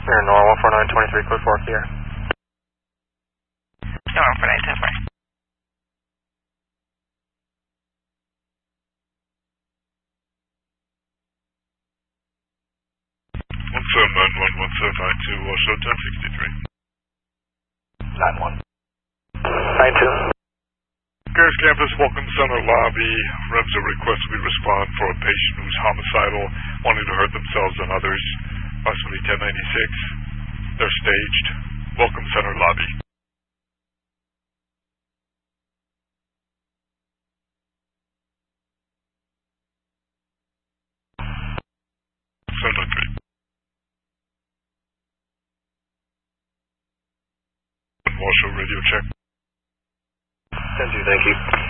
Air Nora 14923, code 4 here. Nora 14924. Washoe 1063. 91. 92. Garris Campus, welcome center lobby. Remso requests we respond for a patient who's homicidal, wanting to hurt themselves and others. Approximately 1096. They're staged. Welcome center lobby. Center 3. Washoe radio check. 10-2, thank you.